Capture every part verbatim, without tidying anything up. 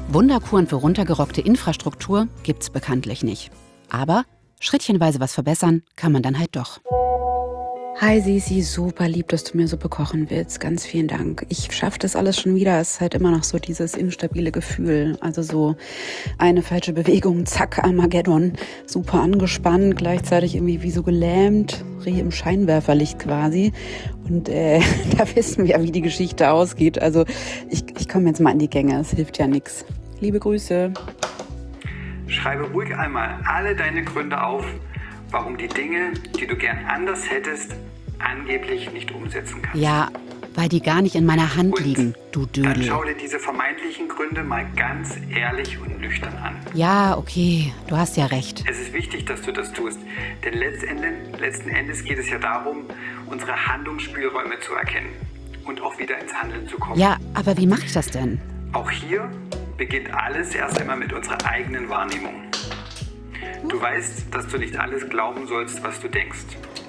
Wunderkuren für runtergerockte Infrastruktur gibt's bekanntlich nicht. Aber schrittchenweise was verbessern kann man dann halt doch. Hi Sisi, super lieb, dass du mir Suppe kochen willst. Ganz vielen Dank. Ich schaffe das alles schon wieder. Es ist halt immer noch so dieses instabile Gefühl. Also so eine falsche Bewegung, zack, Armageddon. Super angespannt, gleichzeitig irgendwie wie so gelähmt. Reh im Scheinwerferlicht quasi. Und äh, da wissen wir, wie die Geschichte ausgeht. Also ich, ich komme jetzt mal in die Gänge. Es hilft ja nichts. Liebe Grüße. Schreibe ruhig einmal alle deine Gründe auf, warum die Dinge, die du gern anders hättest, angeblich nicht umsetzen kannst. Ja, weil die gar nicht in meiner Hand und liegen, du Dödel. Dann schau dir diese vermeintlichen Gründe mal ganz ehrlich und nüchtern an. Ja, okay, du hast ja recht. Es ist wichtig, dass du das tust, denn letztendlich, letzten Endes geht es ja darum, unsere Handlungsspielräume zu erkennen und auch wieder ins Handeln zu kommen. Ja, aber wie mache ich das denn? Auch hier beginnt alles erst einmal mit unserer eigenen Wahrnehmung. Du weißt, dass du nicht alles glauben sollst, was du denkst.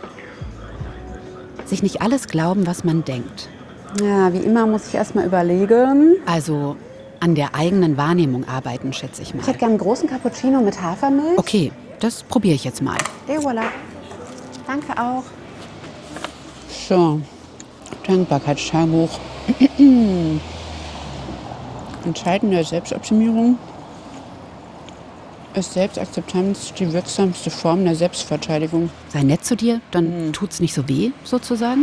Sich nicht alles glauben, was man denkt. Ja, wie immer muss ich erst mal überlegen. Also an der eigenen Wahrnehmung arbeiten, schätze ich mal. Ich hätte gerne einen großen Cappuccino mit Hafermilch. Okay, das probiere ich jetzt mal. Et voilà. Danke auch. So, Dankbarkeitstagebuch. Entscheidende der Selbstoptimierung ist Selbstakzeptanz die wirksamste Form der Selbstverteidigung. Sei nett zu dir, dann hm. tut's nicht so weh, sozusagen.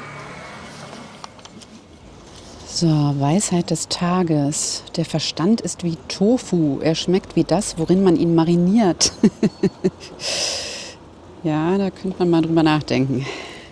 So, Weisheit des Tages. Der Verstand ist wie Tofu. Er schmeckt wie das, worin man ihn mariniert. Ja, da könnte man mal drüber nachdenken.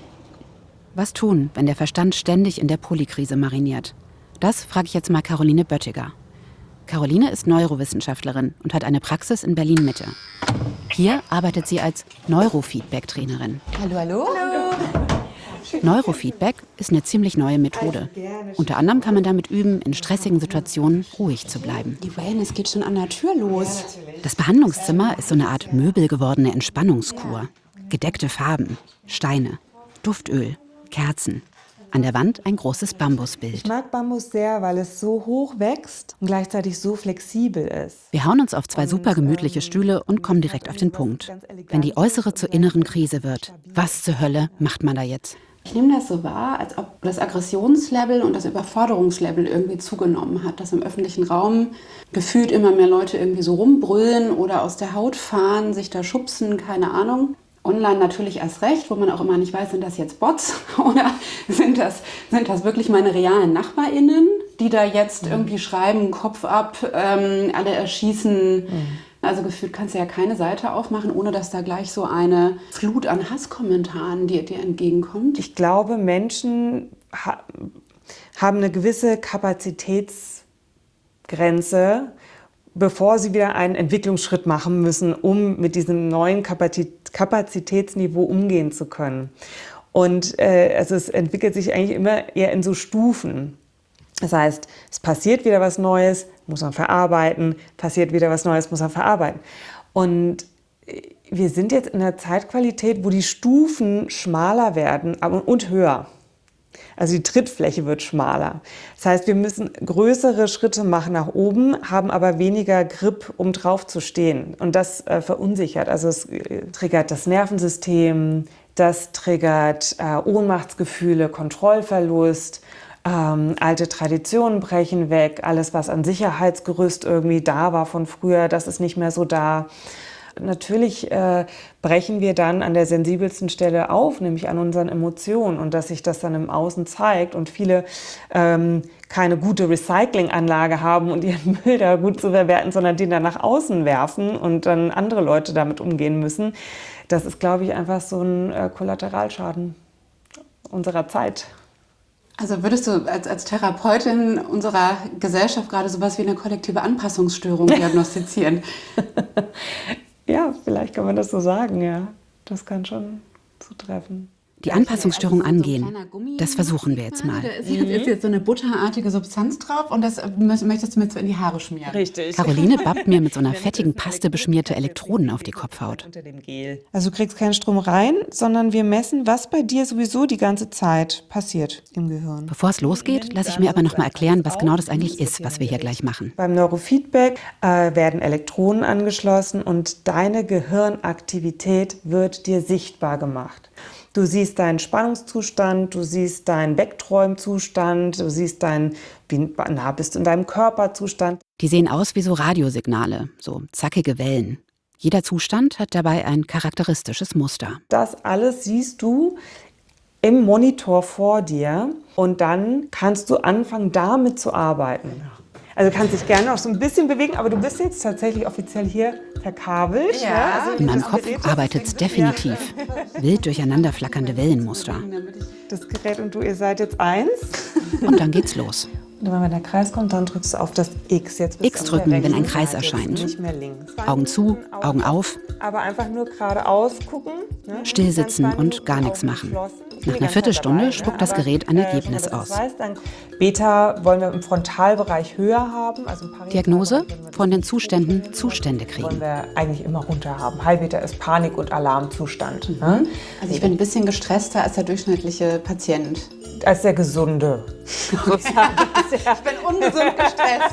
Was tun, wenn der Verstand ständig in der Polykrise mariniert? Das frage ich jetzt mal Caroline Böttiger. Caroline ist Neurowissenschaftlerin und hat eine Praxis in Berlin-Mitte. Hier arbeitet sie als Neurofeedback-Trainerin. Hallo, hallo. Hallo. Neurofeedback ist eine ziemlich neue Methode. Unter anderem kann man damit üben, in stressigen Situationen ruhig zu bleiben. Die Wellness geht schon an der Tür los. Das Behandlungszimmer ist so eine Art möbelgewordene Entspannungskur. Gedeckte Farben, Steine, Duftöl, Kerzen. An der Wand ein großes Bambusbild. Ich mag Bambus sehr, weil es so hoch wächst und gleichzeitig so flexibel ist. Wir hauen uns auf zwei super gemütliche Stühle und kommen direkt auf den Punkt. Wenn die äußere zur inneren Krise wird, was zur Hölle macht man da jetzt? Ich nehme das so wahr, als ob das Aggressionslevel und das Überforderungslevel irgendwie zugenommen hat. Dass im öffentlichen Raum gefühlt immer mehr Leute irgendwie so rumbrüllen oder aus der Haut fahren, sich da schubsen, keine Ahnung. Online natürlich erst recht, wo man auch immer nicht weiß, sind das jetzt Bots oder sind das, sind das wirklich meine realen NachbarInnen, die da jetzt mhm. irgendwie schreiben, Kopf ab, ähm, alle erschießen. Mhm. Also gefühlt kannst du ja keine Seite aufmachen, ohne dass da gleich so eine Flut an Hasskommentaren dir, dir entgegenkommt. Ich glaube, Menschen ha- haben eine gewisse Kapazitätsgrenze, bevor sie wieder einen Entwicklungsschritt machen müssen, um mit diesem neuen Kapazitätsniveau umgehen zu können. Und äh, also es entwickelt sich eigentlich immer eher in so Stufen. Das heißt, es passiert wieder was Neues, muss man verarbeiten, passiert wieder was Neues, muss man verarbeiten. Und wir sind jetzt in einer Zeitqualität, wo die Stufen schmaler werden und höher. Also die Trittfläche wird schmaler. Das heißt, wir müssen größere Schritte machen nach oben, haben aber weniger Grip, um drauf zu stehen. Und das äh, verunsichert. Also es äh, triggert das Nervensystem, das triggert äh, Ohnmachtsgefühle, Kontrollverlust, ähm, alte Traditionen brechen weg, alles, was an Sicherheitsgerüst irgendwie da war von früher, das ist nicht mehr so da. Natürlich äh, brechen wir dann an der sensibelsten Stelle auf, nämlich an unseren Emotionen und dass sich das dann im Außen zeigt und viele ähm, keine gute Recyclinganlage haben und ihren Müll da gut zu verwerten, sondern den dann nach außen werfen und dann andere Leute damit umgehen müssen. Das ist, glaube ich, einfach so ein äh, Kollateralschaden unserer Zeit. Also würdest du als, als Therapeutin unserer Gesellschaft gerade sowas wie eine kollektive Anpassungsstörung diagnostizieren? Ja, vielleicht kann man das so sagen, ja. Das kann schon zutreffen. Die Anpassungsstörung angehen, das versuchen wir jetzt mal. Da ist jetzt so eine butterartige Substanz drauf und das möchtest du mir so in die Haare schmieren. Richtig. Caroline babbt mir mit so einer fettigen Paste beschmierte Elektroden auf die Kopfhaut. Unter dem Gel. Also du kriegst keinen Strom rein, sondern wir messen, was bei dir sowieso die ganze Zeit passiert im Gehirn. Bevor es losgeht, lasse ich mir aber noch mal erklären, was genau das eigentlich ist, was wir hier gleich machen. Beim Neurofeedback äh, werden Elektroden angeschlossen und deine Gehirnaktivität wird dir sichtbar gemacht. Du siehst deinen Spannungszustand, du siehst deinen Wegträumzustand, du siehst deinen, wie nah bist du in deinem Körperzustand. Die sehen aus wie so Radiosignale, so zackige Wellen. Jeder Zustand hat dabei ein charakteristisches Muster. Das alles siehst du im Monitor vor dir und dann kannst du anfangen, damit zu arbeiten. Also du kannst dich gerne auch so ein bisschen bewegen, aber du bist jetzt tatsächlich offiziell hier verkabelt. Ja, ne? also In meinem Kopf arbeitet es definitiv. Wild durcheinander flackernde Wellenmuster. Das Gerät und du, ihr seid jetzt eins. Und dann geht's los. Und wenn der Kreis kommt, dann drückst du auf das X. Jetzt bist X du auf drücken, der wenn ein rechten Kreis Seite, erscheint. Nicht mehr links. Augen zu, Augen auf, Aber einfach nur geradeaus gucken. Ne? still sitzen Dann zwei und Minuten gar nichts Augen machen. geschlossen. Nach Die einer ganze Viertelstunde Zeit dabei, spuckt ne? das Aber, Gerät ein äh, Ergebnis schon, dass aus. du weißt, dann Beta wollen wir im Frontalbereich höher haben. Also im Paritätbereich Diagnose: wollen wir von den das Zuständen hochstellen. Zustände Wollen kriegen. wir eigentlich immer runter haben. High Beta ist Panik- und Alarmzustand. Ne? Also ich bin ein bisschen gestresster als der durchschnittliche Patient. Als der Gesunde. Ich bin ungesund gestresst.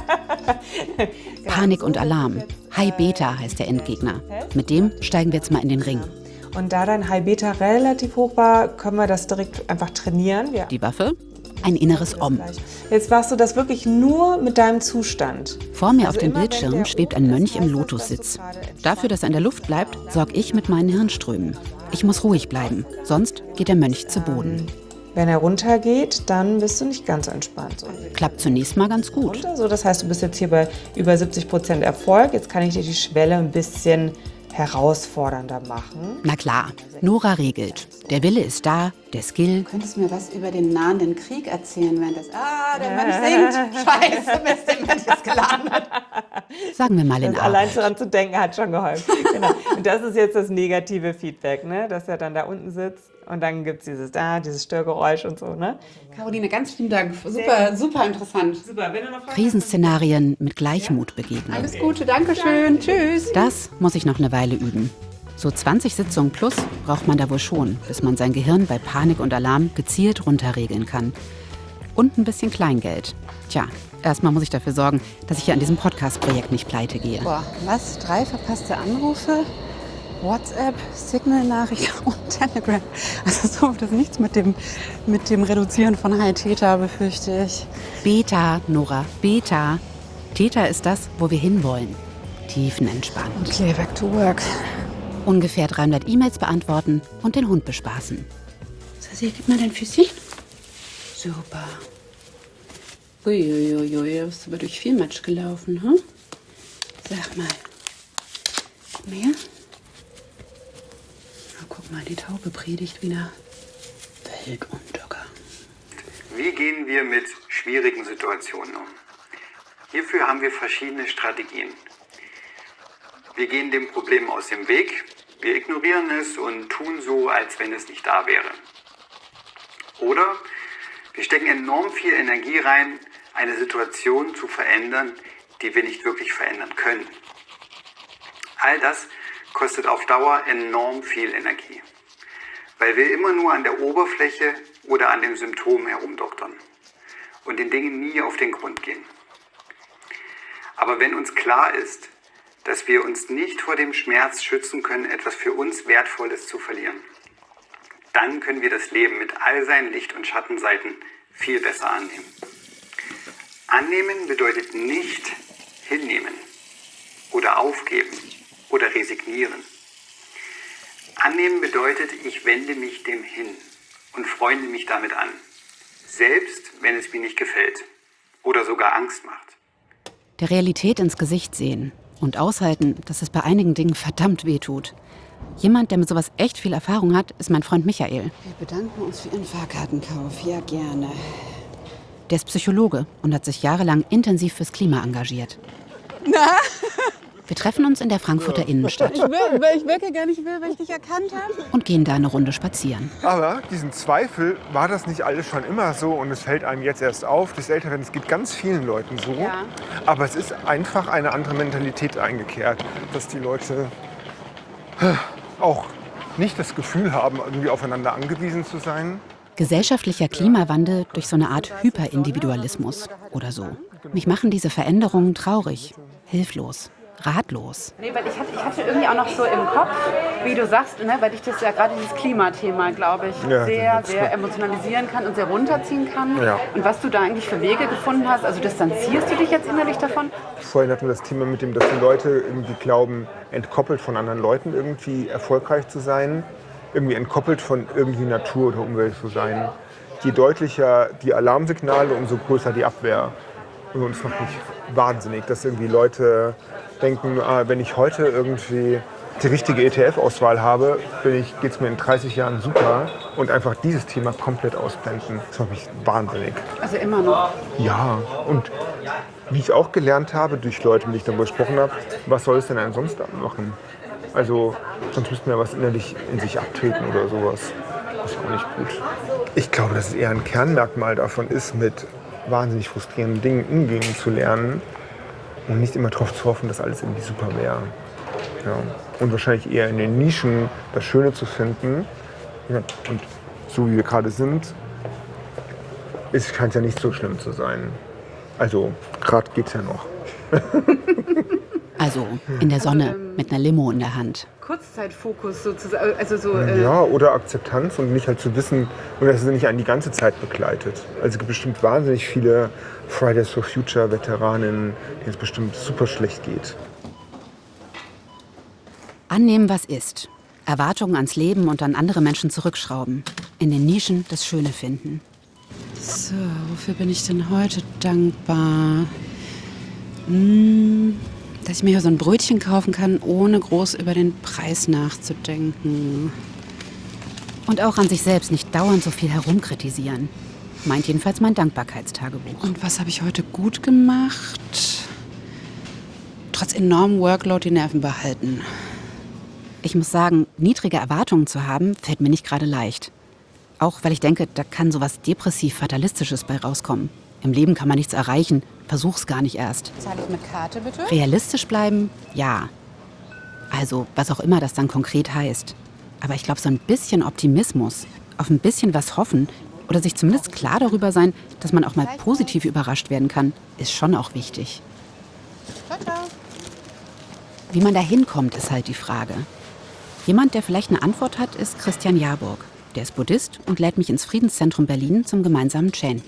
Panik und Alarm. High Beta heißt der Endgegner. Mit dem steigen wir jetzt mal in den Ring. Und da dein High Beta relativ hoch war, können wir das direkt einfach trainieren. Wir Die Waffe? Ein inneres Om. Jetzt machst du das wirklich nur mit deinem Zustand. Vor mir auf Also dem immer, wenn Bildschirm der schwebt oben ein ist, Mönch im heißt das, Lotussitz. dass du gerade entspannt Dafür, dass er in der Luft bleibt, sorge ich mit meinen Hirnströmen. Ich muss ruhig bleiben, sonst geht der Mönch zu Boden. Wenn er runtergeht, dann bist du nicht ganz so entspannt. So. Klappt zunächst mal ganz gut. Runter, so, das heißt, du bist jetzt hier bei über siebzig Prozent Erfolg. Jetzt kann ich dir die Schwelle ein bisschen herausfordernder machen. Na klar, Nora regelt. Der Wille ist da, der Skill. Du könntest mir was über den nahenden Krieg erzählen, wenn das... Ah, der Mensch singt. Scheiße, Mist, der Mensch ist gelandet. Sagen wir mal in Das allein Arbeit. daran zu denken hat schon geholfen. Genau. Und das ist jetzt das negative Feedback, ne? Dass er dann da unten sitzt und dann gibt es dieses, ah, dieses Störgeräusch und so. Ne? Caroline, ganz vielen Dank. Super, super interessant. Super, wenn du noch Fragen Krisenszenarien mit Gleichmut begegnen. Alles Gute, danke schön. Tschüss. Das muss ich noch eine Weile üben. So zwanzig Sitzungen plus braucht man da wohl schon, bis man sein Gehirn bei Panik und Alarm gezielt runterregeln kann. Und ein bisschen Kleingeld. Tja, erstmal muss ich dafür sorgen, dass ich hier an diesem Podcast-Projekt nicht pleite gehe. Boah, was? Drei verpasste Anrufe? WhatsApp, Signal-Nachricht und Telegram. Also so wird das nichts mit dem, mit dem Reduzieren von High Theta, befürchte ich. Beta, Nora, Beta. Theta ist das, wo wir hinwollen. Tiefenentspannt. Okay, back to work. Ungefähr dreihundert E-Mails beantworten und den Hund bespaßen. Sassi, gib mal dein Füßchen. Super. Uiuiui, du bist aber durch viel Matsch gelaufen, hm? Sag mal. Guck mal her. Na, guck mal, die Taube predigt wieder. Weltuntergang. Wie gehen wir mit schwierigen Situationen um? Hierfür haben wir verschiedene Strategien. Wir gehen dem Problem aus dem Weg, wir ignorieren es und tun so, als wenn es nicht da wäre. Oder wir stecken enorm viel Energie rein, eine Situation zu verändern, die wir nicht wirklich verändern können. All das kostet auf Dauer enorm viel Energie, weil wir immer nur an der Oberfläche oder an den Symptomen herumdoktern und den Dingen nie auf den Grund gehen. Aber wenn uns klar ist, dass wir uns nicht vor dem Schmerz schützen können, etwas für uns Wertvolles zu verlieren, dann können wir das Leben mit all seinen Licht- und Schattenseiten viel besser annehmen. Annehmen bedeutet nicht hinnehmen oder aufgeben oder resignieren. Annehmen bedeutet, ich wende mich dem hin und freunde mich damit an, selbst wenn es mir nicht gefällt oder sogar Angst macht. Der Realität ins Gesicht sehen und aushalten, dass es bei einigen Dingen verdammt weh tut. Jemand, der mit sowas echt viel Erfahrung hat, ist mein Freund Michael. Wir bedanken uns für Ihren Fahrkartenkauf. Ja, gerne. Der ist Psychologe und hat sich jahrelang intensiv fürs Klima engagiert. Na? Wir treffen uns in der Frankfurter Innenstadt. Ich, will, ich wirke gar nicht mehr, weil ich dich erkannt habe. Und gehen da eine Runde spazieren. Aber diesen Zweifel, war das nicht alles schon immer so und es fällt einem jetzt erst auf, das Älterwerden, es geht ganz vielen Leuten so. Ja. Aber es ist einfach eine andere Mentalität eingekehrt, dass die Leute auch nicht das Gefühl haben, irgendwie aufeinander angewiesen zu sein. Gesellschaftlicher Klimawandel durch so eine Art Hyperindividualismus oder so. Mich machen diese Veränderungen traurig, hilflos, ratlos. Nee, weil ich hatte, ich hatte irgendwie auch noch so im Kopf, wie du sagst, ne, weil ich das ja gerade dieses Klimathema, glaube ich, Ja, sehr, das sehr emotionalisieren kann und sehr runterziehen kann. Ja. Und was du da eigentlich für Wege gefunden hast, also distanzierst du dich jetzt innerlich davon? Vorhin hatten wir das Thema mit dem, dass die Leute irgendwie glauben, entkoppelt von anderen Leuten irgendwie erfolgreich zu sein, irgendwie entkoppelt von irgendwie Natur oder Umwelt zu sein. Je deutlicher die Alarmsignale, umso größer die Abwehr. Und uns macht mich wahnsinnig, dass irgendwie Leute denken, ah, wenn ich heute irgendwie die richtige E T F-Auswahl habe, geht es mir in dreißig Jahren super und einfach dieses Thema komplett ausblenden. Das macht mich wahnsinnig. Also immer noch. Ja, und wie ich auch gelernt habe durch Leute, mit denen ich darüber gesprochen habe, was soll es denn ansonsten machen? Also sonst müssten wir was innerlich in sich abtreten oder sowas. Das ist auch nicht gut. Ich glaube, dass es eher ein Kernmerkmal davon ist, mit wahnsinnig frustrierenden Dingen umgehen zu lernen und nicht immer darauf zu hoffen, dass alles irgendwie super wäre. Ja. Und wahrscheinlich eher in den Nischen das Schöne zu finden. Ja. Und so wie wir gerade sind, scheint es ja nicht so schlimm zu sein. Also gerade geht es ja noch. Also in der Sonne mit einer Limo in der Hand. Kurzzeitfokus sozusagen. Also so, äh Ja, oder Akzeptanz und nicht halt zu wissen, und dass es nicht einen die ganze Zeit begleitet. Also es gibt bestimmt wahnsinnig viele Fridays for Future Veteranen, denen es bestimmt super schlecht geht. Annehmen, was ist. Erwartungen ans Leben und an andere Menschen zurückschrauben. In den Nischen das Schöne finden. So, wofür bin ich denn heute dankbar? Hm, dass ich mir hier so ein Brötchen kaufen kann, ohne groß über den Preis nachzudenken. Und auch an sich selbst nicht dauernd so viel herumkritisieren. Meint jedenfalls mein Dankbarkeitstagebuch. Und was habe ich heute gut gemacht? Trotz enormem Workload die Nerven behalten. Ich muss sagen, niedrige Erwartungen zu haben, fällt mir nicht gerade leicht. Auch weil ich denke, da kann sowas depressiv-fatalistisches bei rauskommen. Im Leben kann man nichts erreichen, versuch's gar nicht erst. Zahle ich mit Karte, bitte? Realistisch bleiben? Ja. Also, was auch immer das dann konkret heißt. Aber ich glaube, so ein bisschen Optimismus, auf ein bisschen was hoffen oder sich zumindest klar darüber sein, dass man auch mal positiv überrascht werden kann, ist schon auch wichtig. Ciao, ciao. Wie man da hinkommt, ist halt die Frage. Jemand, der vielleicht eine Antwort hat, ist Christian Jahrburg. Der ist Buddhist und lädt mich ins Friedenszentrum Berlin zum gemeinsamen Chanten.